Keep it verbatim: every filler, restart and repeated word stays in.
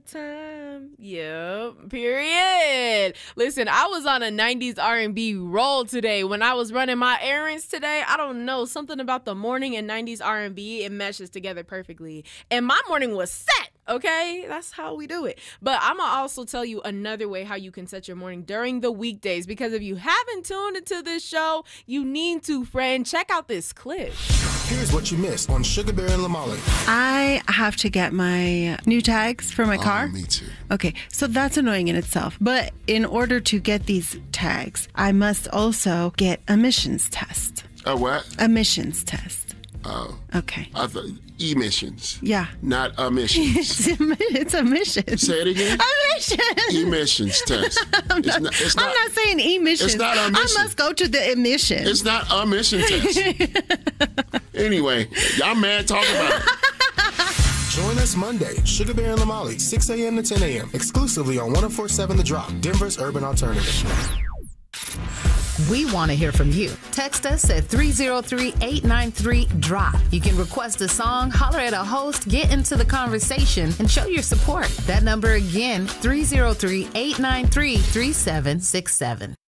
time. Yep, period. Listen, I was on a nineties R and B roll today when I was running my errands today. I don't know, something about the morning and nineties R and B, it meshes together perfectly. And my morning was set. Okay, that's how we do it. But I'm going to also tell you another way how you can set your morning during the weekdays, because if you haven't tuned into this show, you need to, friend. Check out this clip. Here's what you missed on Sugar Bear and Lamali. I have to get my new tags for my car. Oh, me too. Okay, so that's annoying in itself. But in order to get these tags, I must also get emissions test. A what? Emissions test. Oh. Okay. I thought emissions. Yeah. Not emissions. It's emissions. Say it again. Emissions. Emissions test. I'm, It's not, not- it's I'm not- not saying emissions. it's not I emission. must go to the emissions. It's not a mission test. Anyway, y'all mad, talk about it. Join us Monday, Sugar Bear and Lamali, six a.m. to ten a.m. exclusively on one oh four point seven The Drop, Denver's Urban Alternative. We want to hear from you. Text us at three oh three, eight nine three, D R O P. You can request a song, holler at a host, get into the conversation, and show your support. That number again, three oh three, eight nine three, three seven six seven.